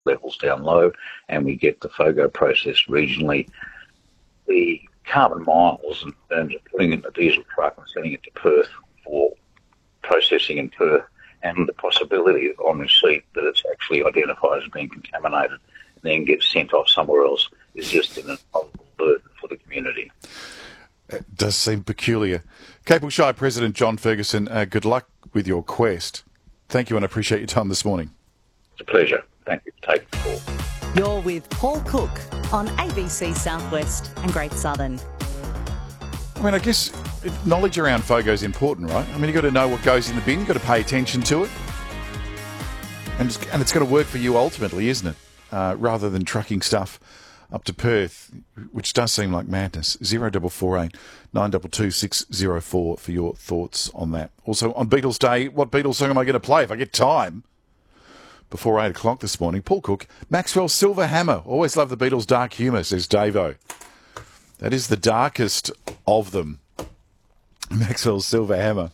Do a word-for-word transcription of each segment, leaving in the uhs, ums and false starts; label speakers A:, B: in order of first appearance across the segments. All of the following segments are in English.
A: levels down low, and we get the FOGO processed regionally. The carbon miles in terms of putting it in a diesel truck and sending it to Perth for processing in Perth, and the possibility on receipt that it's actually identified as being contaminated and then gets sent off somewhere else is just an intolerable burden for the community.
B: It does seem peculiar. Capel Shire President John Ferguson, uh, good luck with your quest. Thank you and I appreciate your time this morning.
A: It's a pleasure. Thank you for taking the call.
C: You're with Paul Cook on A B C Southwest and Great Southern.
B: I mean, I guess knowledge around FOGO is important, right? I mean, you've got to know what goes in the bin, you've got to pay attention to it. And it's, and it's got to work for you ultimately, isn't it? Uh, rather than trucking stuff up to Perth, which does seem like madness. zero four four eight nine two two six zero four for your thoughts on that. Also, on Beatles Day, what Beatles song am I going to play if I get time? Before eight o'clock this morning, Paul Cook, Maxwell's Silver Hammer. Always love the Beatles' dark humour, says Davo. That is the darkest of them. Maxwell's Silver Hammer.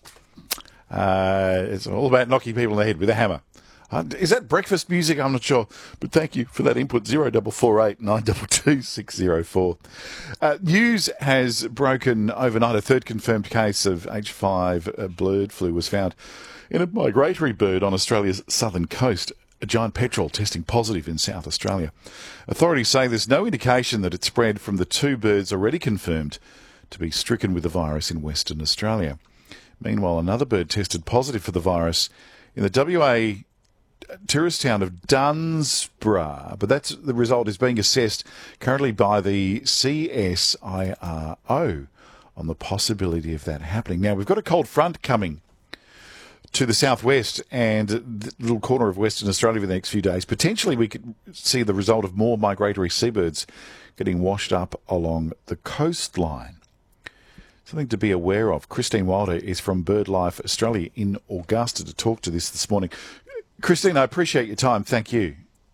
B: Uh, it's all about knocking people in the head with a hammer. Uh, is that breakfast music? I'm not sure. But thank you for that input. zero four four eight nine two two six zero four. Uh, news has broken overnight. A third confirmed case of H five uh, bird flu was found in a migratory bird on Australia's southern coast. A giant petrel testing positive in South Australia. Authorities say there's no indication that it spread from the two birds already confirmed to be stricken with the virus in Western Australia. Meanwhile, another bird tested positive for the virus in the W A tourist town of Dunsborough, but that's the result is being assessed currently by the C S I R O on the possibility of that happening. Now, we've got a cold front coming to the southwest and the little corner of Western Australia for the next few days. Potentially we could see the result of more migratory seabirds getting washed up along the coastline. Something to be aware of. Christine Wilder is from BirdLife Australia in Augusta to talk to this this morning. Christine, I appreciate your time. Thank you.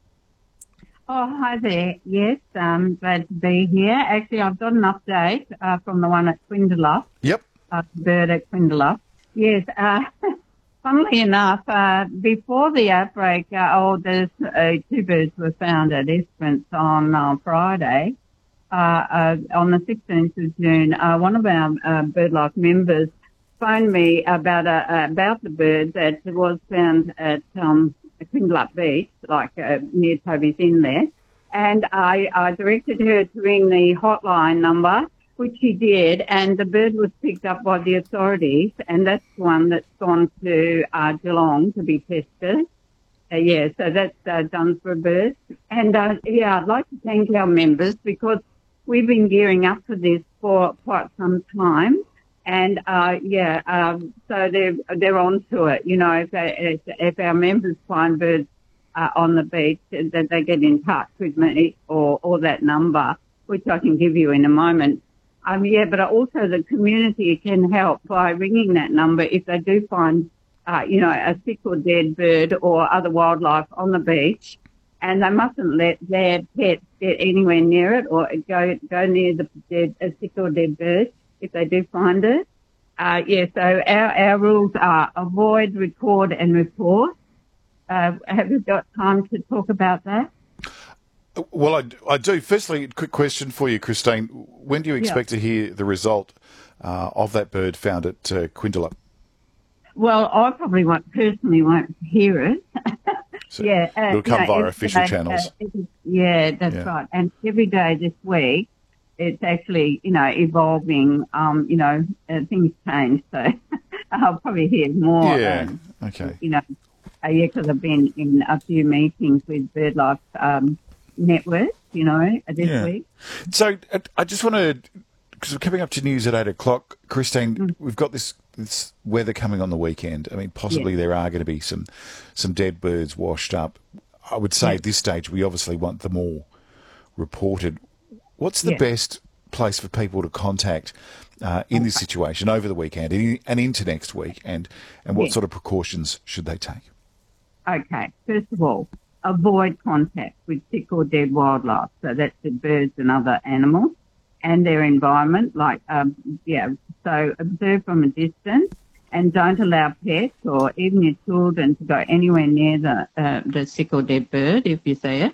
D: Oh, hi there. Yes, um, glad to be here. Actually, I've got an update uh, from the one at Quindeluff.
B: Yep.
D: Uh, bird at Quindeluff. Yes, uh, funnily enough, uh, before the outbreak, uh, oh, there's uh, two birds were found at Esperance on uh, Friday. Uh, uh, on the sixteenth of June, uh, one of our uh, BirdLife members phoned me about uh, about the bird that was found at um, Quindeluff Beach, like uh, near Toby's Inn there, and I, I directed her to ring the hotline number, which she did, and the bird was picked up by the authorities, and that's the one that's gone to uh, Geelong to be tested. Uh, yeah, so that's uh, done for a bird. And, uh, yeah, I'd like to thank our members because we've been gearing up for this for quite some time. And, uh, yeah, um, so they're, they're on to it. You know, if, they, if, if our members find birds uh, on the beach, that they get in touch with me or, or that number, which I can give you in a moment. Um, yeah, but also the community can help by ringing that number if they do find, uh, you know, a sick or dead bird or other wildlife on the beach. And they mustn't let their pets get anywhere near it or go go near the dead, a sick or dead bird if they do find it. Uh, yeah, so our, our rules are avoid, record and report. Uh, have you got time to talk about that?
B: Well, I, I do. Firstly, a quick question for you, Christine. When do you expect yeah. to hear the result uh, of that bird found at uh, Quindeluff?
D: Well, I probably won't, personally won't hear it.
B: So
D: yeah, uh,
B: it'll come
D: you know,
B: via official
D: uh,
B: channels.
D: Uh, yeah, that's yeah. right. And every day this week, it's actually, you know, evolving. Um, you know, uh, things change, so I'll probably hear more.
B: Yeah.
D: Um,
B: okay.
D: You know, uh, yeah, because I've been in a few meetings with BirdLife um, Network, you know, this
B: yeah.
D: week.
B: So uh, I just want to, because we're coming up to news at eight o'clock, Christine. Mm. We've got this. This weather coming on the weekend. I mean, possibly yeah. there are going to be some some dead birds washed up. I would say yeah. at this stage we obviously want them all reported. What's the yeah. best place for people to contact uh, in this situation over the weekend and into next week, and, and what yeah. sort of precautions should they take?
D: Okay, first of all, avoid contact with sick or dead wildlife. So that's the birds and other animals and their environment, like, um, yeah, so observe from a distance and don't allow pets or even your children to go anywhere near the uh, the sick or dead bird if you see it.